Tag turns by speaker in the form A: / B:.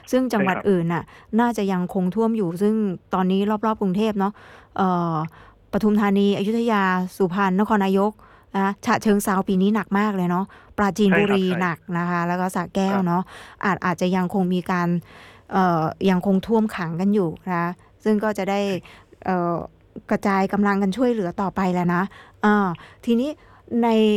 A: ซึ่งจังหวัด
B: ใช่ครับ
A: อื่นน่ะน่าจะยังคงท่วมอยู่ซึ่งตอนนี้รอบๆกรุงเทพเนาะเอ่อปทุมธานีอยุธยาสุพรรณนครนายกนะฉะเชิงเทราปีนี้หนักมากเลยเนาะปราจีน
B: ใช่
A: บุ
B: ครับใช่
A: รีหนักนะคะแล้วก็สระแก้
B: ครับ
A: วเนาะอาจจะยังคงมีการยังคงท่วมขังกันอยู่นะซึ่งก็จะได้เอ่อกระจายกำลังกันช่วยเหลือต่อไปแหล้วนะอ่าทีนี้ใน